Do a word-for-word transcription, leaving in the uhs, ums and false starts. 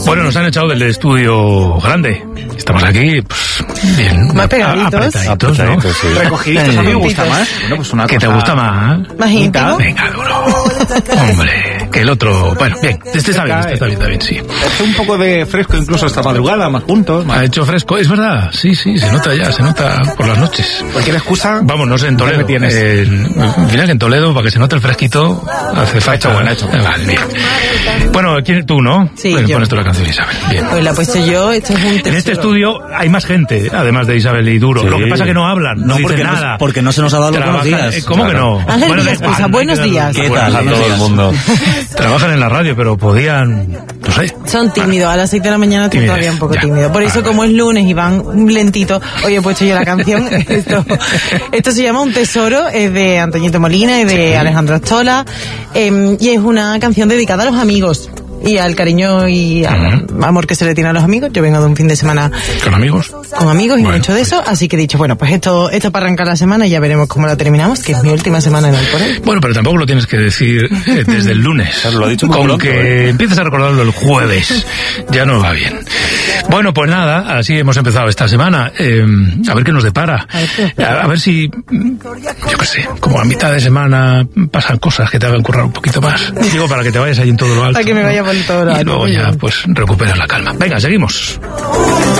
Bueno, nos han echado del estudio grande. Estamos aquí, pues, bien. Más pegaditos. Apretaditos, ¿no? Sí. Recogiditos, a mí me gusta más. Bueno, pues una ¿Qué cosa... te gusta más? ¿Más íntimo? Venga, duro. Hombre, que el otro... Bueno, bien, este está bien, este está bien, está bien, sí. Hace un poco de fresco incluso esta madrugada, más juntos. Más... Ha hecho fresco, es verdad, sí, sí, se nota ya, se nota por las noches. Cualquier excusa... Vamos, no sé, en Toledo. Me tienes. Eh, mira que en Toledo, para que se note el fresquito, hace falta... Ha hecho bueno, ha hecho bueno. Eh, vale, bien. Bueno, ¿quién, tú, no? Sí, Bueno, yo. pones tú la canción, Isabel. Bien. Pues la he puesto yo, esto es un tesoro. En este estudio hay más gente, además de Isabel y Duro. Sí. Lo que pasa es que no hablan, no, No, dicen porque nada. No, porque no se nos ha dado los buenos Trabajan- días. eh, ¿Cómo Claro. que no? Ángel Bueno, da Villascusa, igual, buenos hay que dar- días. ¿Qué Buenos tal a días. todo el mundo? Trabajan en la radio, pero podían, no sé. Son tímidos, a las seis de la mañana estoy Tímidos, todavía un poco ya. tímido. Por eso, Ah, como es lunes y van lentito, hoy he puesto yo la canción. Esto, esto se llama Un Tesoro, es de Antoñito Molina y de Alejandro Astola, eh, y es una canción dedicada a los amigos y al cariño y al Ujú. amor que se le tiene a los amigos. Yo vengo de un fin de semana ¿Con amigos? con amigos y Bueno, mucho de eso, así que he dicho, bueno, pues esto esto para arrancar la semana y ya veremos cómo la terminamos, que es mi última semana en el Alcorcón. Bueno, pero tampoco lo tienes que decir eh, desde el lunes. Claro, lo ha dicho muy Con pronto, que ¿eh? empieces a recordarlo el jueves. Ya no va bien. Bueno, pues nada, así hemos empezado esta semana. Eh, a ver qué nos depara. A ver qué nos depara. A, a ver si, yo qué sé, como a mitad de semana pasan cosas que te hagan currar un poquito más. Digo, para que te vayas ahí en todo lo alto. Para que me vaya por todo lo Y alto, luego muy ya, bien. pues, recuperas la calma. Venga, seguimos.